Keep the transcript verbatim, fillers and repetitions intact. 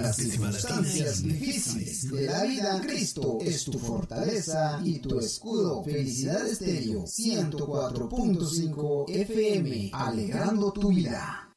las circunstancias difíciles de la vida, Cristo es tu fortaleza y tu escudo. Felicidad Estéreo ciento cuatro punto cinco F M, alegrando tu vida.